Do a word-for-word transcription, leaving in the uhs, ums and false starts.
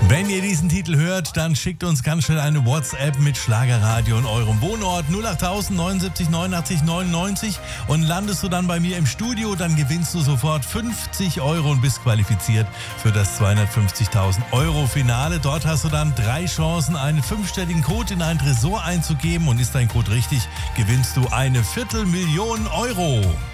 Wenn ihr diesen Titel hört, dann schickt uns ganz schnell eine WhatsApp mit Schlagerradio und eurem Wohnort null acht tausend neunundsiebzig neunundachtzig neunundneunzig und landest du dann bei mir im Studio, dann gewinnst du sofort fünfzig Euro und bist qualifiziert für das zweihundertfünfzigtausend Euro Finale. Dort hast du dann drei Chancen, einen fünfstelligen Code in ein Tresor einzugeben und ist dein Code richtig, gewinnst du eine Viertelmillion Euro.